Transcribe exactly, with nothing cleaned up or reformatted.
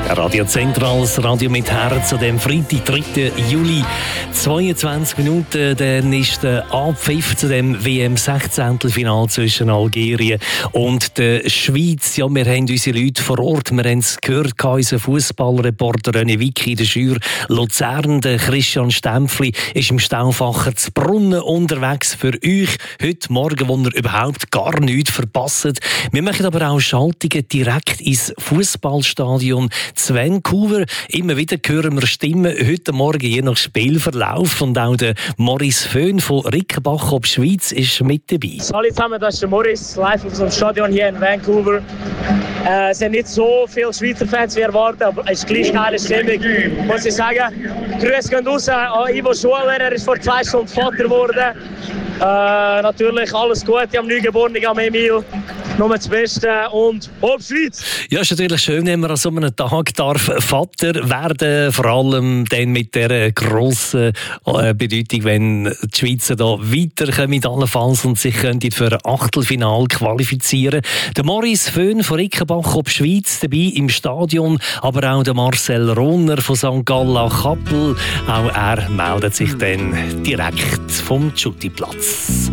Radio Zentral, das Radio mit Herz an dem Freitag, dritten Juli. zweiundzwanzig Minuten, dann ist der Abpfiff zu dem W M-Sechzehntelfinal zwischen Algerien und der Schweiz. Ja, wir haben unsere Leute vor Ort, wir haben es gehört, unser Fußballreporter René Wicki in der Schür Luzern, der Christian Stempfli ist im Stauffacher zu Brunnen unterwegs für euch heute Morgen, wo ihr überhaupt gar nichts verpasst. Wir machen aber auch Schaltungen direkt ins Fußballstadion zu Vancouver. Immer wieder hören wir Stimmen heute Morgen je nach Spielverlauf. Und auch der Maurice Föhn von Rickenbach ob Schweiz ist mit dabei. Hallo zusammen, das ist der Maurice, live aus dem Stadion hier in Vancouver. Äh, es sind nicht so viele Schweizer Fans wie erwartet, aber es ist gleich eine Stimmung, muss ich sagen. Grüße gehen raus an Ivo Schuler, er ist vor zwei Stunden Vater geworden. Äh, natürlich alles gut, ich habe Neugeborenen, am Emil. Nur das Beste und Hopp Schweiz! Ja, es ist natürlich schön, wenn man an so einem Tag darf Vater werden, vor allem dann mit dieser grossen äh, Bedeutung, wenn die Schweizer da weiterkommen, allenfalls und sich für ein Achtelfinal qualifizieren. Der Maurice Föhn von Rickenbach ob Schweiz dabei im Stadion, aber auch der Marcel Rohner von Sankt Galla Kappel. Auch er meldet sich dann direkt vom Schutiplatz.